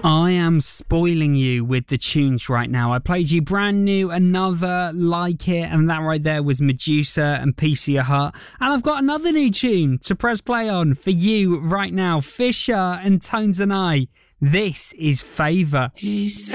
I am spoiling you with the tunes right now. I played you Brand New, Another, Like It, and that right there was Medusa and PC Hut. And I've got another new tune to press play on for you right now. Fisher and Tones and I. This is Favour.